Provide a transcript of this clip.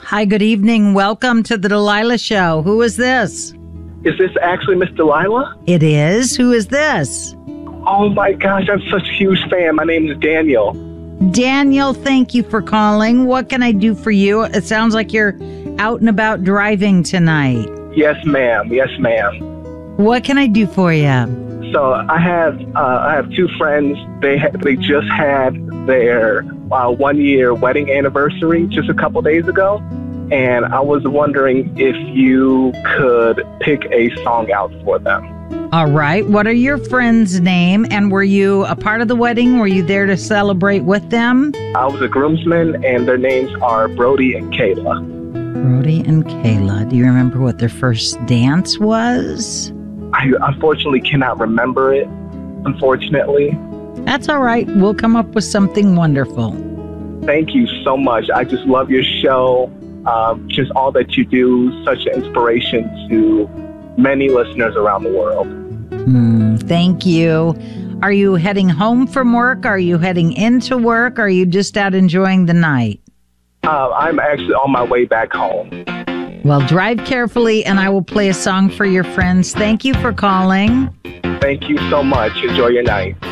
Hi, good evening. Welcome to the Delilah Show. Who is this? Is this actually Miss Delilah? It is. Who is this? Oh my gosh, I'm such a huge fan. My name is Daniel. Daniel, thank you for calling. What can I do for you? It sounds like you're out and about driving tonight. Yes, ma'am. Yes, ma'am. What can I do for you? So I have two friends. They just had their 1 year wedding anniversary just a couple days ago, and I was wondering if you could pick a song out for them. All right. What are your friends' name? And were you a part of the wedding? Were you there to celebrate with them? I was a groomsman, and their names are Brody and Kayla. Brody and Kayla. Do you remember what their first dance was? I unfortunately cannot remember it, unfortunately. That's all right. We'll come up with something wonderful. Thank you so much. I just love your show. Just all that you do, such an inspiration to many listeners around the world. Thank you. Are you heading home from work? Are you heading into work? Are you just out enjoying the night? I'm actually on my way back home. Well, drive carefully, and I will play a song for your friends. Thank you for calling. Thank you so much. Enjoy your night.